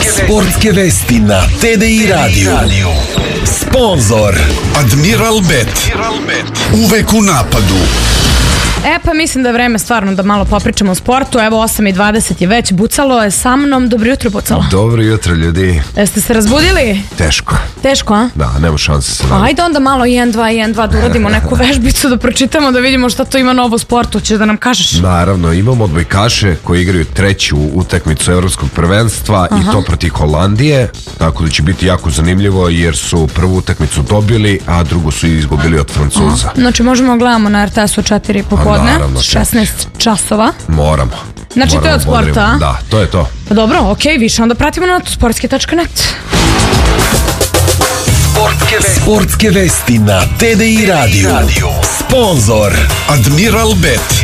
Sportske vesti na TDI radiju. Sponzor Admiral Bet. Uvek u napadu. Pa mislim da je vreme stvarno da malo popričamo o sportu. Evo 8:20 je već, Bucalo je sa mnom. Dobro jutro, Bucalo. Dobro jutro, ljudi. Jeste se razbudili? Teško. Teško, a? Da, nema šanse se nadam. Ajde onda malo 1-2 da uradimo neku vežbicu, da pročitamo, da vidimo šta to ima novo u sportu. Ćeš da nam kažeš? Naravno, imamo odbojkaše koji igraju treću utakmicu evropskog prvenstva i to protiv Holandije, tako da će biti jako zanimljivo jer su prvu utakmicu dobili, a drugu su izgubili od Francuza. Znači možemo gledamo na RTS-u 4 popodne, naravno, 16 časova. Moramo. Znači to je od sporta, a? Da, to je to. Pa dobro, okej, više onda pratimo na sportske.net. Sportske vesti na TDI radiju. Sponzor Admiral Bet.